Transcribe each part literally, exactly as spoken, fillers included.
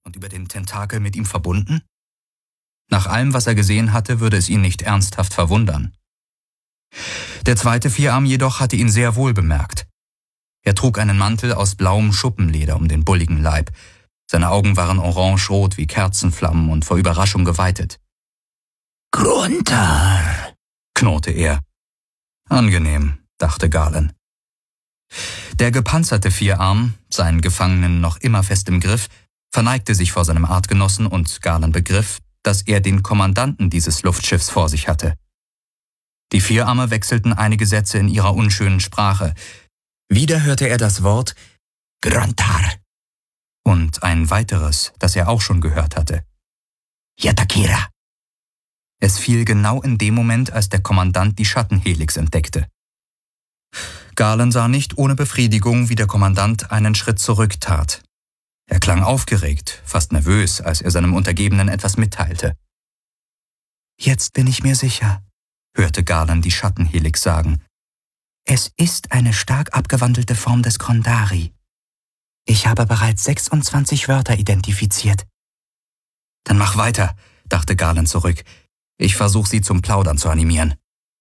und über den Tentakel mit ihm verbunden? Nach allem, was er gesehen hatte, würde es ihn nicht ernsthaft verwundern. Der zweite Vierarm jedoch hatte ihn sehr wohl bemerkt. Er trug einen Mantel aus blauem Schuppenleder um den bulligen Leib. Seine Augen waren orangerot wie Kerzenflammen und vor Überraschung geweitet. »Gruntar«, knurrte er. Angenehm, dachte Galen. Der gepanzerte Vierarm, seinen Gefangenen noch immer fest im Griff, verneigte sich vor seinem Artgenossen und Galen begriff, dass er den Kommandanten dieses Luftschiffs vor sich hatte. Die Vierarme wechselten einige Sätze in ihrer unschönen Sprache. Wieder hörte er das Wort »Gruntar« und ein weiteres, das er auch schon gehört hatte. »Yatakira«. Es fiel genau in dem Moment, als der Kommandant die Schattenhelix entdeckte. Galen sah nicht ohne Befriedigung, wie der Kommandant einen Schritt zurücktat. Er klang aufgeregt, fast nervös, als er seinem Untergebenen etwas mitteilte. »Jetzt bin ich mir sicher«, hörte Galen die Schattenhelix sagen. »Es ist eine stark abgewandelte Form des Kondari. Ich habe bereits sechsundzwanzig Wörter identifiziert.« »Dann mach weiter«, dachte Galen zurück. »Ich versuche sie zum Plaudern zu animieren.«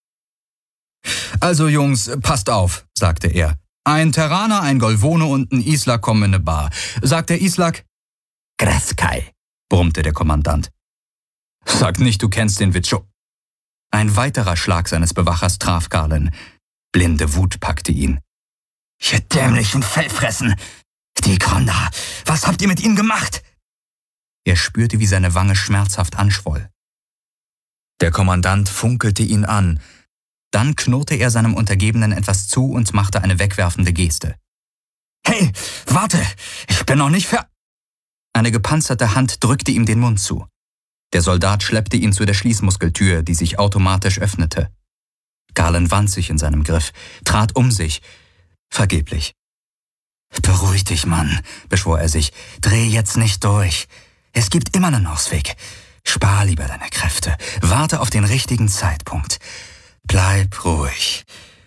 »Also Jungs, passt auf«, sagte er. »Ein Terraner, ein Golvone und ein Islak kommen in eine Bar. Sagt der Islak?« »Graskai«, brummte der Kommandant. »Sag nicht, du kennst den Witsch.« Ein weiterer Schlag seines Bewachers traf Galen. Blinde Wut packte ihn. »Ihr dämlichen Fellfressen! Die Konda! Was habt ihr mit ihnen gemacht?« Er spürte, wie seine Wange schmerzhaft anschwoll. Der Kommandant funkelte ihn an. Dann knurrte er seinem Untergebenen etwas zu und machte eine wegwerfende Geste. »Hey, warte! Ich bin noch nicht fer...« Eine gepanzerte Hand drückte ihm den Mund zu. Der Soldat schleppte ihn zu der Schließmuskeltür, die sich automatisch öffnete. Galen wand sich in seinem Griff, trat um sich. Vergeblich. »Beruhig dich, Mann«, beschwor er sich. »Dreh jetzt nicht durch. Es gibt immer einen Ausweg. Spar lieber deine Kräfte. Warte auf den richtigen Zeitpunkt. Bleib ruhig.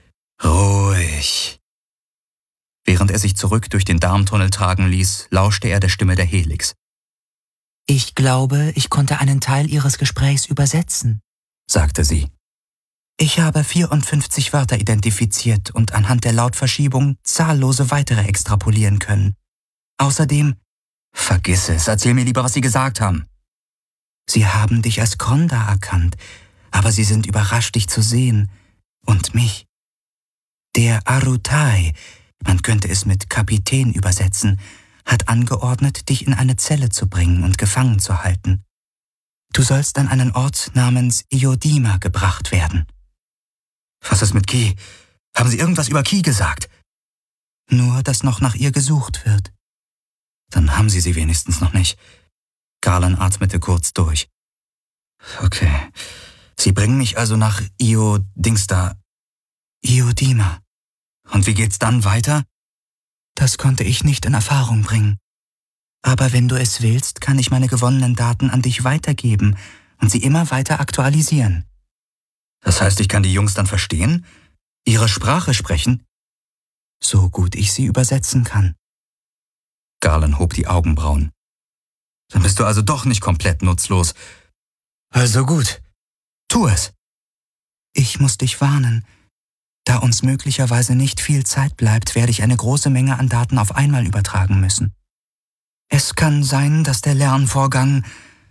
Ruhig.« Während er sich zurück durch den Darmtunnel tragen ließ, lauschte er der Stimme der Helix. »Ich glaube, ich konnte einen Teil Ihres Gesprächs übersetzen«, sagte sie. »Ich habe vierundfünfzig Wörter identifiziert und anhand der Lautverschiebung zahllose weitere extrapolieren können. Außerdem...« »Vergiss es, erzähl mir lieber, was Sie gesagt haben.« »Sie haben dich als Konda erkannt, aber sie sind überrascht, dich zu sehen. Und mich. Der Arutai, man könnte es mit Kapitän übersetzen, hat angeordnet, dich in eine Zelle zu bringen und gefangen zu halten. Du sollst an einen Ort namens Iodima gebracht werden.« »Was ist mit Ki? Haben Sie irgendwas über Ki gesagt?« »Nur, dass noch nach ihr gesucht wird.« »Dann haben Sie sie wenigstens noch nicht.« Galen atmete kurz durch. »Okay, Sie bringen mich also nach Io-Dingsta.« »Iodima.« »Und wie geht's dann weiter?« »Das konnte ich nicht in Erfahrung bringen. Aber wenn du es willst, kann ich meine gewonnenen Daten an dich weitergeben und sie immer weiter aktualisieren.« »Das heißt, ich kann die Jungs dann verstehen? Ihre Sprache sprechen?« »So gut ich sie übersetzen kann.« Galen hob die Augenbrauen. »Dann bist du also doch nicht komplett nutzlos. Also gut, tu es.« »Ich muss dich warnen. Da uns möglicherweise nicht viel Zeit bleibt, werde ich eine große Menge an Daten auf einmal übertragen müssen. Es kann sein, dass der Lernvorgang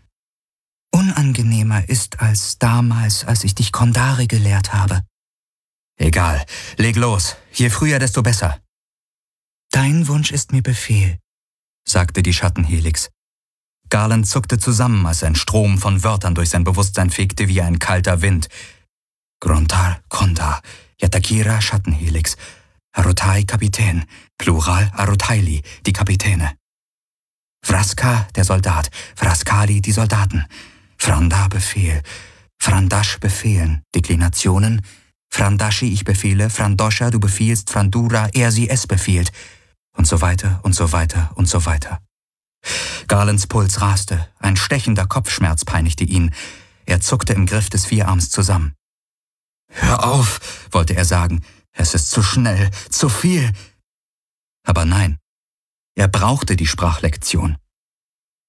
unangenehmer ist als damals, als ich dich Kondari gelehrt habe.« »Egal, leg los. Je früher, desto besser.« »Dein Wunsch ist mir Befehl«, sagte die Schattenhelix. Galen zuckte zusammen, als ein Strom von Wörtern durch sein Bewusstsein fegte wie ein kalter Wind. Gruntar, Konda, Yatakira, Schattenhelix, Arutai, Kapitän, Plural, Arutaili, die Kapitäne. Vraska, der Soldat, Vraskali, die Soldaten. Franda, Befehl. Frandash, befehlen. Deklinationen. Frandashi, ich befehle. Frandosha, du befiehlst. Frandura, er, sie, es befiehlt. Und so weiter und so weiter und so weiter. Galens Puls raste. Ein stechender Kopfschmerz peinigte ihn. Er zuckte im Griff des Vierarms zusammen. »Hör auf«, wollte er sagen. »Es ist zu schnell, zu viel.« Aber nein, er brauchte die Sprachlektion.